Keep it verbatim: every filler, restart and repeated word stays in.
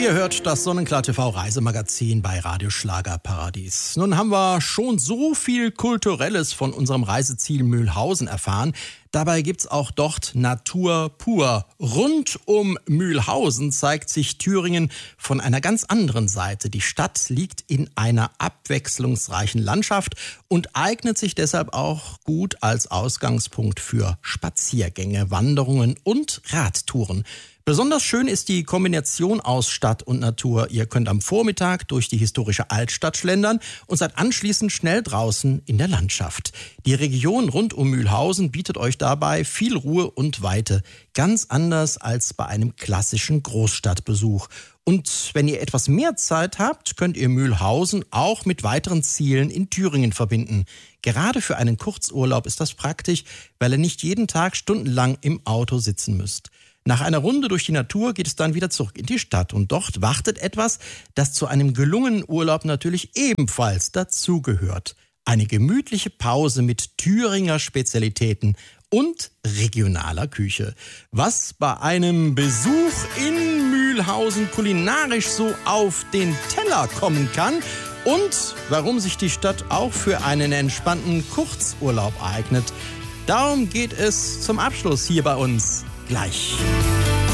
Ihr hört das Sonnenklar-T V-Reisemagazin bei Radio Schlagerparadies. Nun haben wir schon so viel Kulturelles von unserem Reiseziel Mülhausen erfahren. Dabei gibt's auch dort Natur pur. Rund um Mülhausen zeigt sich Thüringen von einer ganz anderen Seite. Die Stadt liegt in einer abwechslungsreichen Landschaft und eignet sich deshalb auch gut als Ausgangspunkt für Spaziergänge, Wanderungen und Radtouren. Besonders schön ist die Kombination aus Stadt und Natur. Ihr könnt am Vormittag durch die historische Altstadt schlendern und seid anschließend schnell draußen in der Landschaft. Die Region rund um Mülhausen bietet euch dabei viel Ruhe und Weite. Ganz anders als bei einem klassischen Großstadtbesuch. Und wenn ihr etwas mehr Zeit habt, könnt ihr Mülhausen auch mit weiteren Zielen in Thüringen verbinden. Gerade für einen Kurzurlaub ist das praktisch, weil ihr nicht jeden Tag stundenlang im Auto sitzen müsst. Nach einer Runde durch die Natur geht es dann wieder zurück in die Stadt und dort wartet etwas, das zu einem gelungenen Urlaub natürlich ebenfalls dazugehört. Eine gemütliche Pause mit Thüringer Spezialitäten und regionaler Küche. Was bei einem Besuch in Mülhausen kulinarisch so auf den Teller kommen kann und warum sich die Stadt auch für einen entspannten Kurzurlaub eignet. Darum geht es zum Abschluss hier bei uns gleich.